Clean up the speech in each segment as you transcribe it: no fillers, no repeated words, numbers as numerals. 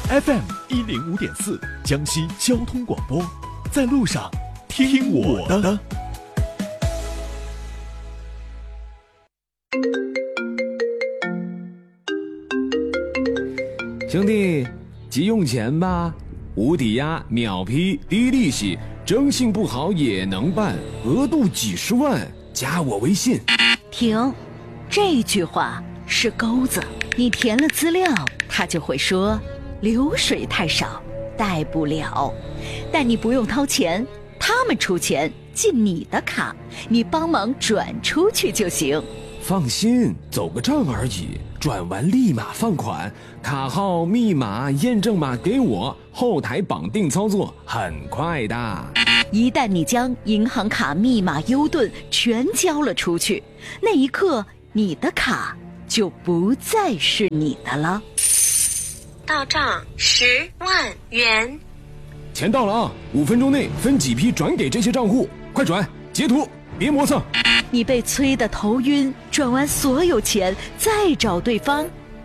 FM105.4江西交通广播，在路上听我的。 兄弟，急用钱吧？无抵押、秒批、低利息，征信不好也能办，额度几十万，加我微信。 停，这句话是钩子，你填了资料，他就会说流水太少，贷不了。但你不用掏钱，他们出钱进你的卡，你帮忙转出去就行。 放心，走个账而已，转完立马放款，卡号、密码、验证码给我，后台绑定操作，很快的。 一旦你将银行卡密码、优盾全交了出去，那一刻你的卡就不再是你的了。 到账10万元， 钱到了啊！5分钟内分几批转给这些账户，快转，截图，别磨蹭。 你被催得头晕，转完所有钱再找对方。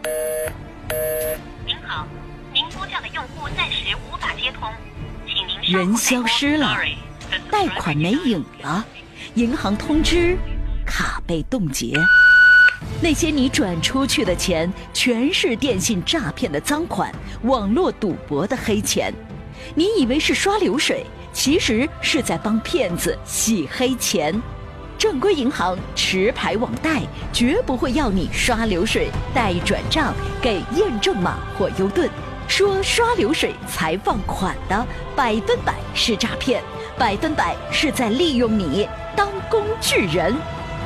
您好，您拨叫的用户暂时无法接通，请您人消失了，贷款没影了，银行通知卡被冻结。那些你转出去的钱全是电信诈骗的赃款，网络赌博的黑钱。你以为是刷流水，其实是在帮骗子洗黑钱。正规银行持牌网贷绝不会要你刷流水、贷转账、给验证码或优盾，说刷流水才放款的100%是诈骗，100%是在利用你当工具人。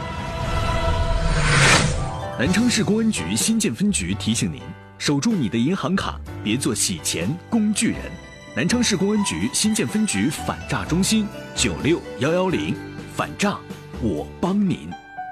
南昌市公安局新建分局提醒您，守住你的银行卡，别做洗钱工具人。南昌市公安局新建分局反诈中心96110，反诈我帮您。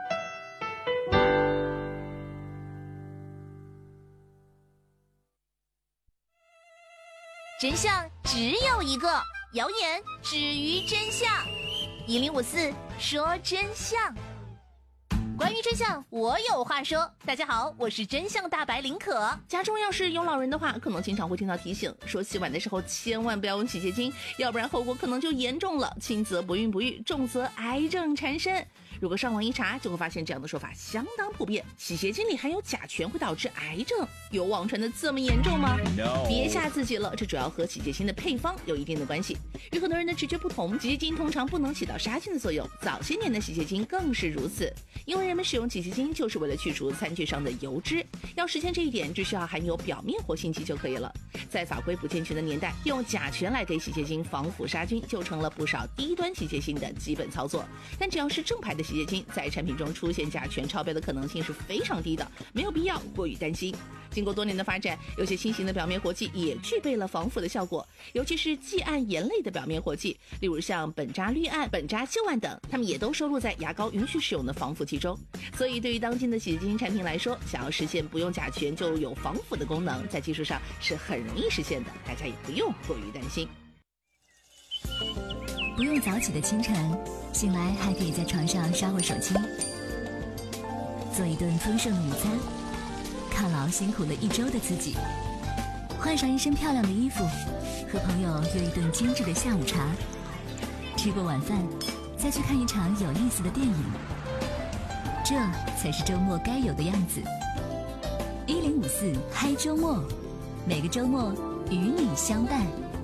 真相只有一个，谣言止于真相。1054说真相。关于真相，我有话说。大家好，我是真相大白林可。家中要是有老人的话，可能经常会听到提醒，说洗碗的时候千万不要用洗洁精，要不然后果可能就严重了，轻则不孕不育，重则癌症缠身。如果上网一查，就会发现这样的说法相当普遍，洗洁精里含有甲醛会导致癌症，有网传的这么严重吗？ No. 别吓自己了，这主要和洗洁精的配方有一定的关系。与很多人的直觉不同，洗洁精通常不能起到杀菌的作用，早些年的洗洁精更是如此。因为人们使用洗洁精就是为了去除餐具上的油脂，要实现这一点，只需要含有表面活性剂就可以了。在法规不健全的年代，用甲醛来给洗洁精防腐杀菌，就成了不少低端洗洁精的基本操作。但只要是正牌的洗洁精，在产品中出现甲醛超标的可能性是非常低的，没有必要过于担心。经过多年的发展，有些新型的表面活剂也具备了防腐的效果，尤其是季铵盐类的表面活剂，例如像苯扎氯铵、苯扎溴铵等，它们也都收录在牙膏允许使用的防腐剂中。所以对于当今的洗洁精产品来说，想要实现不用甲醛就有防腐的功能，在技术上是很容易实现的，大家也不用过于担心。 不用早起的清晨，醒来还可以在床上刷会手机，做一顿丰盛的午餐，犒劳辛苦了一周的自己，换上一身漂亮的衣服，和朋友约一顿精致的下午茶，吃过晚饭，再去看一场有意思的电影，这才是周末该有的样子。1054嗨周末，每个周末与你相伴。